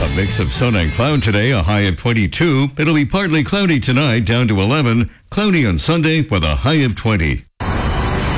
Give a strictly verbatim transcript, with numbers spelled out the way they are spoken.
A mix of sun and cloud today, a high of twenty-two. It'll be partly cloudy tonight, down to eleven. Cloudy on Sunday with a high of twenty.